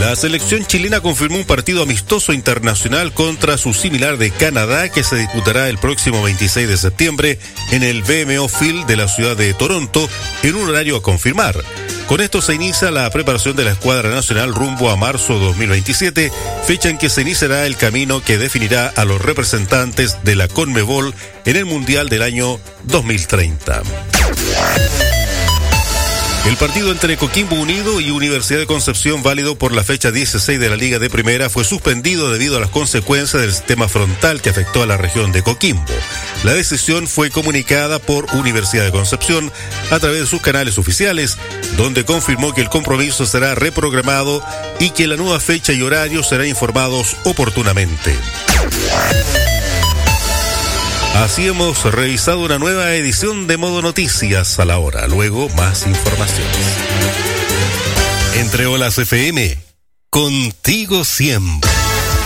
La selección chilena confirmó un partido amistoso internacional contra su similar de Canadá que se disputará el próximo 26 de septiembre en el BMO Field de la ciudad de Toronto en un horario a confirmar. Con esto se inicia la preparación de la escuadra nacional rumbo a marzo 2027, fecha en que se iniciará el camino que definirá a los representantes de la CONMEBOL en el Mundial del año 2030. El partido entre Coquimbo Unido y Universidad de Concepción, válido por la fecha 16 de la Liga de Primera, fue suspendido debido a las consecuencias del sistema frontal que afectó a la región de Coquimbo. La decisión fue comunicada por Universidad de Concepción a través de sus canales oficiales, donde confirmó que el compromiso será reprogramado y que la nueva fecha y horario serán informados oportunamente. Así hemos revisado una nueva edición de Modo Noticias a la hora. Luego, más informaciones. Entre Olas FM, contigo siempre.